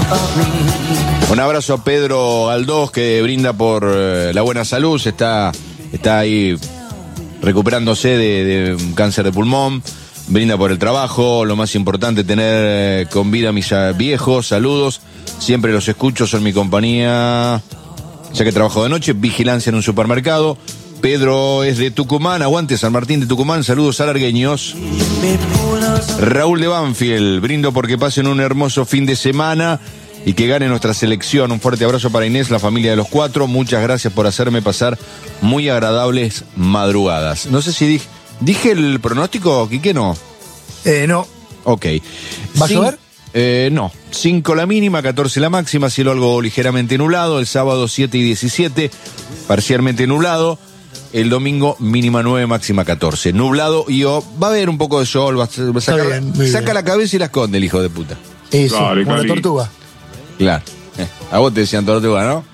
Un abrazo a Pedro Galdós, que brinda por la buena salud. Está ahí recuperándose de un cáncer de pulmón. Brinda por el trabajo. Lo más importante, tener con vida a mis viejos. Saludos. Siempre los escucho, son mi compañía, ya que trabajo de noche. Vigilancia en un supermercado. Pedro es de Tucumán. Aguante San Martín de Tucumán. Saludos alargueños. Raúl de Banfield. Brindo porque pasen un hermoso fin de semana y que gane nuestra selección. Un fuerte abrazo para Inés, la familia de los cuatro. Muchas gracias por hacerme pasar muy agradables madrugadas. No sé si dije el pronóstico, Quique, ¿no? No. Ok. ¿Va a llover? No. 5 la mínima, 14 la máxima, cielo algo ligeramente nublado. El sábado 7 y 17, parcialmente nublado. El domingo mínima 9, máxima 14. Nublado y va a haber un poco de sol. Saca la cabeza y la esconde el hijo de puta. Eso, como la tortuga. Claro. A vos te decían tortuga, ¿no?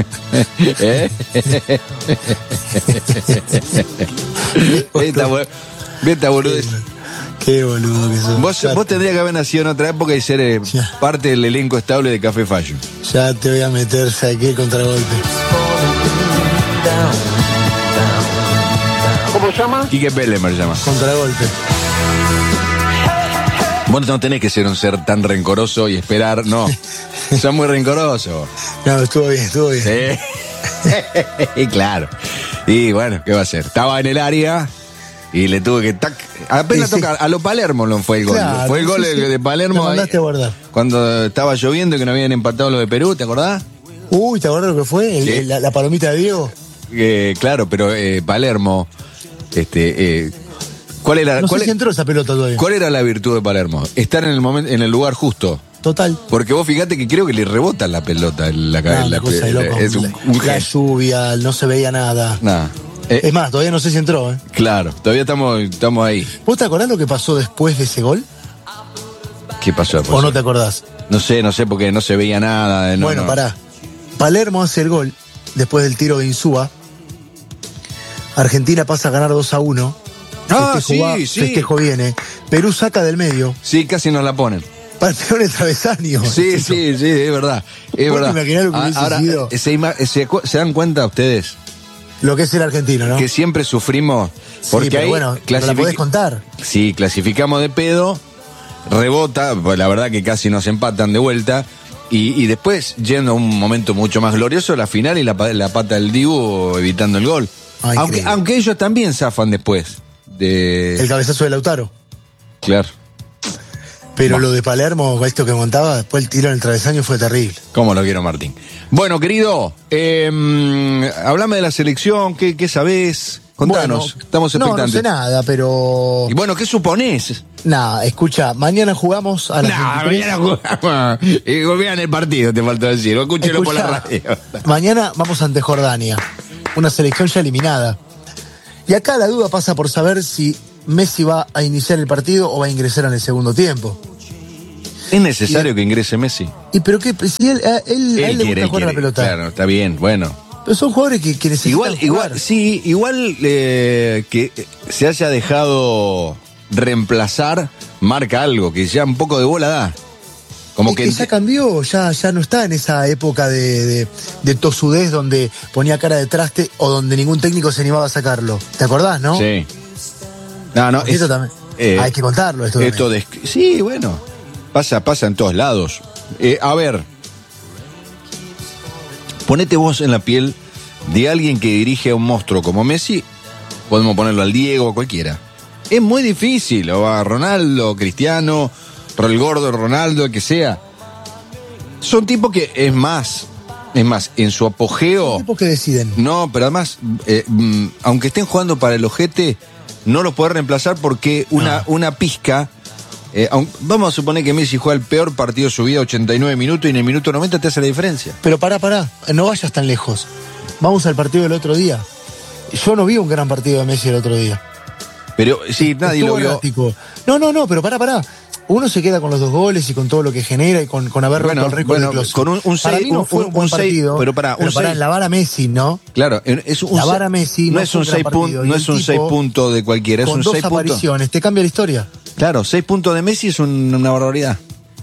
Esta boludez. Qué boludo que sos. Vos tendrías que haber nacido en otra época y ser parte del elenco estable de Café Fashion. Ya te voy a meter, saqué el contragolpe. ¿Cómo se llama? Quique Pellemer se llama. Contragolpe. Vos no tenés que ser un ser tan rencoroso y esperar, no. Sos muy rencoroso. No, estuvo bien. Sí. Claro. Y bueno, ¿qué va a hacer? Estaba en el área y le tuve que... Apenas toca, a lo Palermo no fue el gol. Claro, fue el gol de Palermo. Te mandaste a guardar. Cuando estaba lloviendo y que no habían empatado lo de Perú, ¿te acordás? Uy, ¿te acordás lo que fue? Sí. La palomita de Diego. Claro, pero Palermo... ¿Cuál era? No sé si entró esa pelota todavía. ¿Cuál era la virtud de Palermo? Estar en el momento, en el lugar justo. Total. Porque vos fíjate que creo que le rebota la pelota en la cabeza. La cosa de loco. Es un la lluvia, no se veía nada. Nada. Es más, todavía no sé si entró. Claro, todavía estamos ahí. ¿Vos te acordás lo que pasó después de ese gol? ¿Qué pasó? ¿O no te acordás? No sé, porque no se veía nada. Bueno, pará. Palermo hace el gol después del tiro de Insúa. Argentina pasa a ganar 2-1. Festejo viene. Perú saca del medio. Sí, casi nos la ponen. Para el peor el travesaño. Sí, es verdad. Es verdad. Ahora, ¿se dan cuenta ustedes? Lo que es el argentino, ¿no? Que siempre sufrimos. Porque pero ahí bueno, la podés contar. Sí, clasificamos de pedo, rebota, pues la verdad que casi nos empatan de vuelta. Y después, yendo a un momento mucho más glorioso, la final y la pata del Dibu evitando el gol. Aunque ellos también zafan después. El cabezazo de Lautaro. Claro. Pero lo de Palermo, esto que montaba, después el tiro en el travesaño fue terrible. ¿Cómo lo quiero, Martín? Bueno, querido, hablame de la selección, ¿qué sabés? Contanos, estamos expectantes. No sé nada, pero... Y bueno, ¿qué suponés? Nada, escucha, mañana jugamos a las 23. Mañana jugamos. Y vean el partido, te faltó decir. Escúchelo por la radio. Mañana vamos ante Jordania, una selección ya eliminada. Y acá la duda pasa por saber si Messi va a iniciar el partido o va a ingresar en el segundo tiempo. ¿Es necesario que ingrese Messi? ¿Y pero qué? Si él le gusta jugar a la pelota. Claro, está bien, bueno. Pero son jugadores que necesitan jugar. Igual que se haya dejado reemplazar marca algo, que ya un poco de bola da. Como que ya cambió, ya no está en esa época de tosudez donde ponía cara de traste o donde ningún técnico se animaba a sacarlo. ¿Te acordás, no? Sí. No, esto también. Hay que contarlo esto sí, bueno. Pasa en todos lados. A ver. Ponete vos en la piel de alguien que dirige a un monstruo como Messi. Podemos ponerlo al Diego, a cualquiera. Es muy difícil. O a Ronaldo, Cristiano, el gordo Ronaldo, el que sea. Son tipos que, es más, en su apogeo... Son tipos que deciden. No, pero además, aunque estén jugando para el ojete, no los podés reemplazar porque una pizca... vamos a suponer que Messi juega el peor partido de su vida, 89 minutos, y en el minuto 90 te hace la diferencia. Pero pará, no vayas tan lejos. Vamos al partido del otro día. Yo no vi un gran partido de Messi el otro día. Pero sí, nadie lo vio. Errático. No, pero pará. Uno se queda con los 2 goles y con todo lo que genera y con haber roto el récord de Klose. Con un 6, no fue un buen partido. Pero pará, la vara Messi, ¿no? Claro, la vara Messi no es un 6 puntos, no es un 6 puntos de cualquiera, es un 6 puntos. Con 2 apariciones, te cambia la historia. Claro, 6 puntos de Messi es una barbaridad.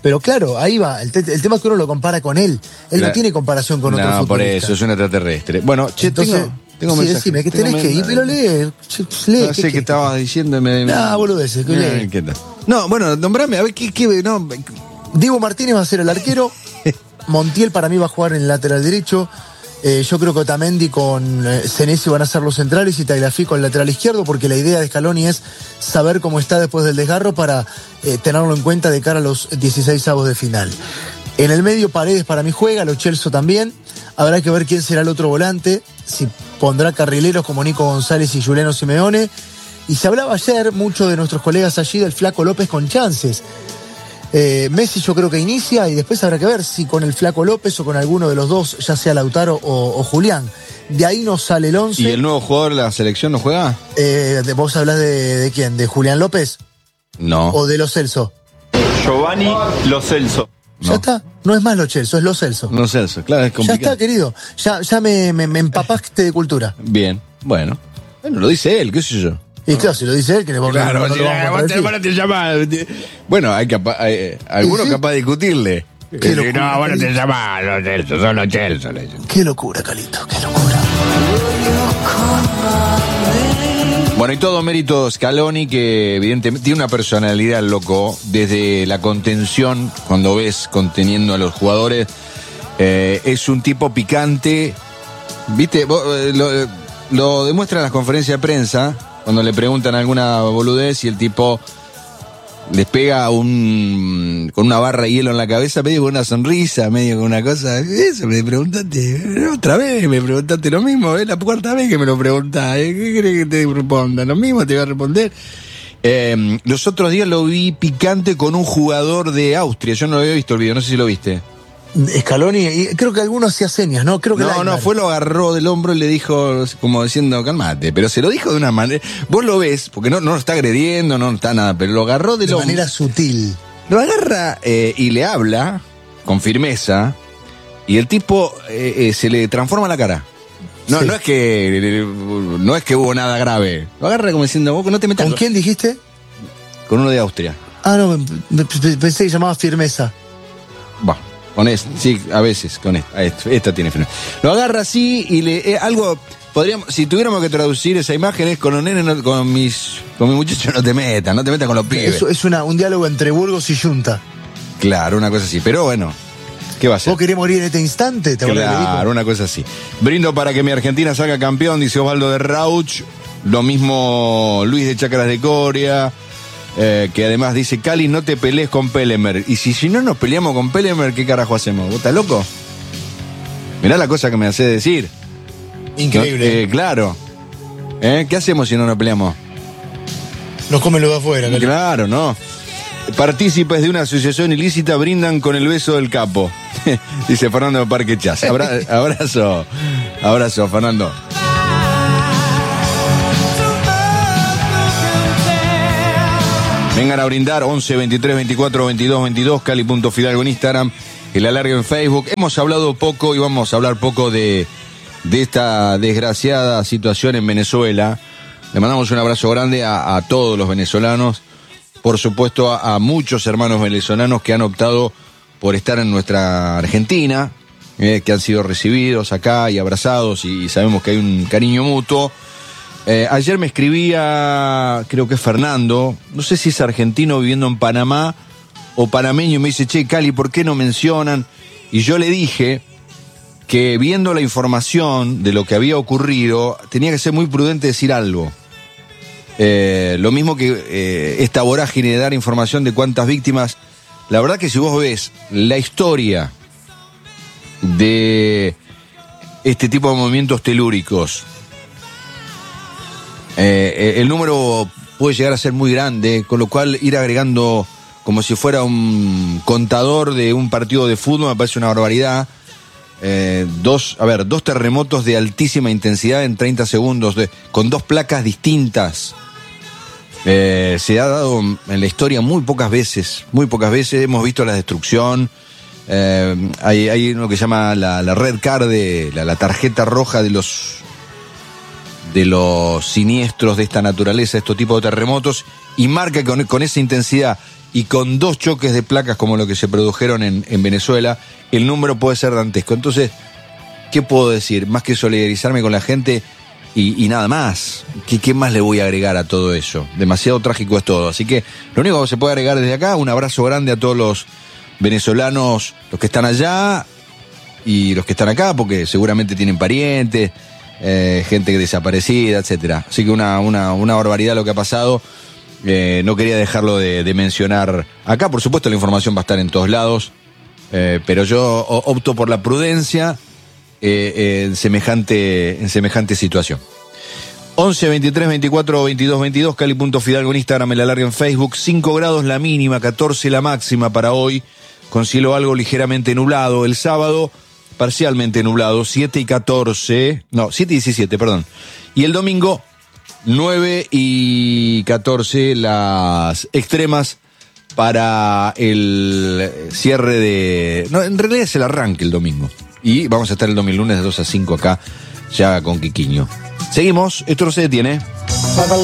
Pero claro, ahí va. El tema es que uno lo compara con él. Él no tiene comparación con otro futbolista. No, por eso, es un extraterrestre. Bueno, che, entonces, tengo sí, mensaje. decime, que tenés que ir, pero lee. Lee. No sé qué estabas diciéndome. Boludeces, que lee. ¿Qué tal? No, bueno, nombrame, a ver, no. Diego Martínez va a ser el arquero. Montiel para mí va a jugar en el lateral derecho. Yo creo que Otamendi con Senesi van a ser los centrales y Tagliafico con el lateral izquierdo, porque la idea de Scaloni es saber cómo está después del desgarro para tenerlo en cuenta de cara a los 16avos de final. En el medio Paredes para mí juega, Lo Celso también. Habrá que ver quién será el otro volante, si pondrá carrileros como Nico González y Juliano Simeone. Y se hablaba ayer mucho de nuestros colegas allí del Flaco López con chances. Messi yo creo que inicia y después habrá que ver si con el Flaco López o con alguno de los dos, ya sea Lautaro o Julián. De ahí nos sale el 11. ¿Y el nuevo jugador de la selección no juega? ¿Vos hablás de quién? ¿De Julián López? No. ¿O de Lo Celso? Giovanni Lo Celso. No. Ya está, no es más Lo Celso, es Lo Celso. Lo Celso, claro, es complicado. Ya está, querido, ya me empapaste de cultura. Bien, bueno, lo dice él, qué sé yo. Y claro, si lo dice él, que le vamos a Bueno, hay algunos capaz de discutirle. Qué locura, no, bueno, te llamas Lo Celso, son Lo Celso. Qué locura, Calito, qué locura. Bueno, y todo mérito Scaloni, que evidentemente tiene una personalidad loco, desde la contención, cuando ves conteniendo a los jugadores, es un tipo picante, ¿viste? Lo demuestra en las conferencias de prensa, cuando le preguntan alguna boludez y el tipo les pega con una barra de hielo en la cabeza, medio con una sonrisa, medio con una cosa. Eso me preguntaste, otra vez me preguntaste lo mismo, es la cuarta vez que me lo preguntás. ¿Qué querés que te responda? Lo mismo te voy a responder. Los otros días lo vi picante con un jugador de Austria. Yo no lo había visto el video, no sé si lo viste. Scaloni, y creo que alguno hacía señas, ¿no? Creo que lo agarró del hombro y le dijo, como diciendo, calmate, pero se lo dijo de una manera, vos lo ves, porque no lo está agrediendo, no está nada, pero lo agarró del hombro. De manera sutil. Lo agarra y le habla con firmeza, y el tipo se le transforma la cara. No, sí. no es que hubo nada grave. Lo agarra como diciendo, vos no te metas. ¿Con quién dijiste? Con uno de Austria. Ah, no, pensé que llamaba firmeza. Va. Con esto, sí, a veces, con esta tiene firmeza. Lo agarra así y algo, si tuviéramos que traducir esa imagen es con los nenes, con mis muchachos no te metas con los pibes. Eso es un diálogo entre Burgos y Junta. Claro, una cosa así, pero bueno, ¿qué va a ser? ¿Vos querés morir en este instante? Claro, una cosa así. Brindo para que mi Argentina salga campeón, dice Osvaldo de Rauch, lo mismo Luis de Chacras de Coria. Que además dice, Cali, no te pelees con Pelemer. Y si no nos peleamos con Pelemer, ¿qué carajo hacemos? ¿Vos estás loco? Mirá la cosa que me hace decir. Increíble. Claro. ¿Qué hacemos si no nos peleamos? Nos comen los de afuera, Cali. Claro, no. Partícipes de una asociación ilícita brindan con el beso del capo. Dice Fernando Parque Chas. Abrazo, Fernando. Vengan a brindar 11 23 24 22 22, Cali.Fidalgo en Instagram, el alargue en Facebook. Hemos hablado poco y vamos a hablar poco de esta desgraciada situación en Venezuela. Le mandamos un abrazo grande a todos los venezolanos, por supuesto a muchos hermanos venezolanos que han optado por estar en nuestra Argentina, que han sido recibidos acá y abrazados y sabemos que hay un cariño mutuo. Ayer me escribía, creo que es Fernando, no sé si es argentino viviendo en Panamá o panameño, y me dice, che, Cali, ¿por qué no mencionan? Y yo le dije que viendo la información de lo que había ocurrido, tenía que ser muy prudente decir algo. Lo mismo que esta vorágine de dar información de cuántas víctimas. La verdad que si vos ves la historia de este tipo de movimientos telúricos, el número puede llegar a ser muy grande, con lo cual ir agregando como si fuera un contador de un partido de fútbol me parece una barbaridad. Dos terremotos de altísima intensidad en 30 segundos, con dos placas distintas. Se ha dado en la historia muy pocas veces hemos visto la destrucción. Hay uno que se llama la red card, la tarjeta roja de los siniestros de esta naturaleza, estos tipos de terremotos, y marca que con esa intensidad y con 2 choques de placas como lo que se produjeron en Venezuela, el número puede ser dantesco. Entonces, ¿qué puedo decir? Más que solidarizarme con la gente y nada más. ¿Qué más le voy a agregar a todo eso? Demasiado trágico es todo. Así que lo único que se puede agregar desde acá, un abrazo grande a todos los venezolanos, los que están allá y los que están acá, porque seguramente tienen parientes, gente desaparecida, etcétera. Así que una barbaridad lo que ha pasado. No quería dejarlo de mencionar acá. Por supuesto, la información va a estar en todos lados, pero yo opto por la prudencia en semejante situación. 11 23 24 22 22, Cali.Fidalgo en Instagram, me la larga en Facebook. 5 grados la mínima, 14 la máxima para hoy, con cielo algo ligeramente nublado. El sábado, parcialmente nublado, 7 y 17, perdón. Y el domingo, 9 y 14 las extremas para el cierre de... No, en realidad es el arranque el domingo. Y vamos a estar el domingo lunes de 2 a 5 acá, ya con Quiquiño. Seguimos, esto no se detiene.